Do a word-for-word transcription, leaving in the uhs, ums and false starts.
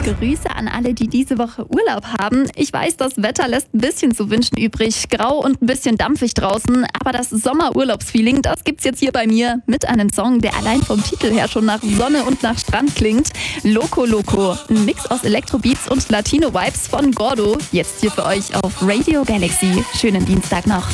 Grüße an alle, die diese Woche Urlaub haben. Ich weiß, das Wetter lässt ein bisschen zu wünschen übrig. Grau und ein bisschen dampfig draußen. Aber das Sommerurlaubsfeeling, das gibt's jetzt hier bei mir mit einem Song, der allein vom Titel her schon nach Sonne und nach Strand klingt. Loco Loco, ein Mix aus Elektrobeats und Latino-Vibes von Gordo. Jetzt hier für euch auf Radio Galaxy. Schönen Dienstag noch.